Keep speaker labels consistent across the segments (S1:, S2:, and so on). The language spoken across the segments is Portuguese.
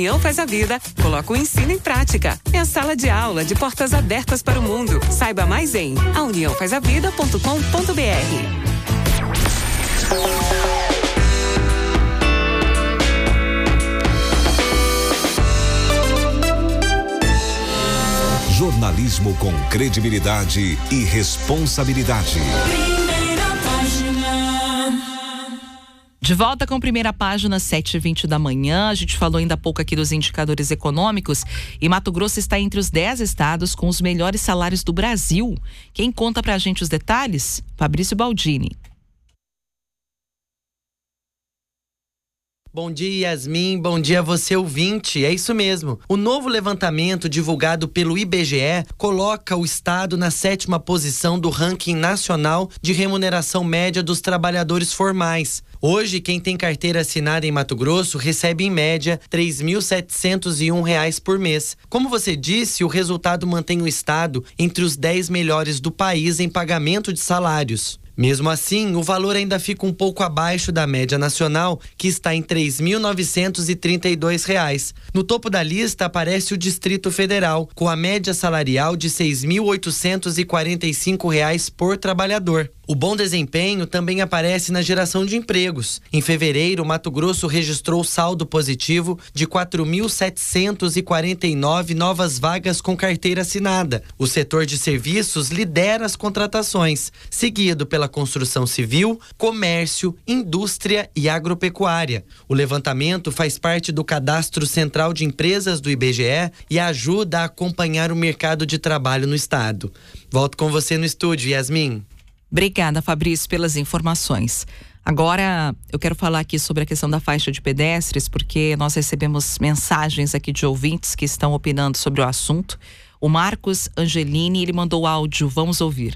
S1: União Faz a Vida, coloca o ensino em prática. É a sala de aula de portas abertas para o mundo. Saiba mais em auniãofazavida.com.br.
S2: Jornalismo com credibilidade e responsabilidade.
S3: De volta com Primeira Página, 7h20 da manhã. A gente falou ainda há pouco aqui dos indicadores econômicos e Mato Grosso está entre os 10 estados com os melhores salários do Brasil. Quem conta pra gente os detalhes? Fabrício Baldini.
S4: Bom dia, Yasmin. Bom dia, você ouvinte. É isso mesmo. O novo levantamento divulgado pelo IBGE coloca o estado na 7ª posição do ranking nacional de remuneração média dos trabalhadores formais. Hoje, quem tem carteira assinada em Mato Grosso recebe, em média, R$ 3.701 por mês. Como você disse, o resultado mantém o estado entre os 10 melhores do país em pagamento de salários. Mesmo assim, o valor ainda fica um pouco abaixo da média nacional, que está em R$ 3.932. No topo da lista aparece o Distrito Federal, com a média salarial de R$ 6.845 por trabalhador. O bom desempenho também aparece na geração de empregos. Em fevereiro, Mato Grosso registrou saldo positivo de 4.749 novas vagas com carteira assinada. O setor de serviços lidera as contratações, seguido pela construção civil, comércio, indústria e agropecuária. O levantamento faz parte do Cadastro Central de Empresas do IBGE e ajuda a acompanhar o mercado de trabalho no estado. Volto com você no estúdio, Yasmin.
S3: Obrigada, Fabrício, pelas informações. Agora, eu quero falar aqui sobre a questão da faixa de pedestres, porque nós recebemos mensagens aqui de ouvintes que estão opinando sobre o assunto. O Marcos Angelini, ele mandou áudio, vamos ouvir.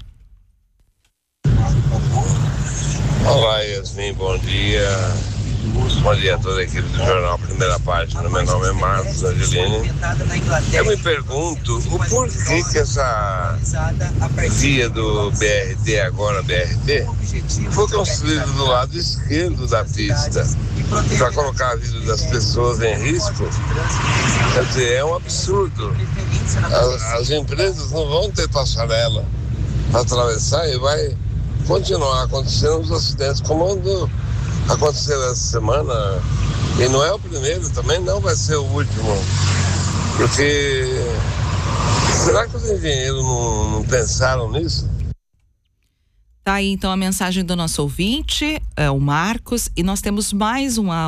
S5: Olá, Yasmin, bom dia. Bom dia a toda a equipe do Jornal Primeira Página. Meu nome é Marcos Angelini. Eu me pergunto o porquê que essa via do BRT, agora BRT, foi construída do lado esquerdo da pista para colocar a vida das pessoas em risco. Quer dizer, é um absurdo. As empresas não vão ter passarela para atravessar e vai continuar acontecendo os acidentes como aconteceu essa semana, e não é o primeiro, também não vai ser o último, porque será que os engenheiros não pensaram nisso?
S3: Tá aí então a mensagem do nosso ouvinte, o Marcos, e nós temos mais um áudio.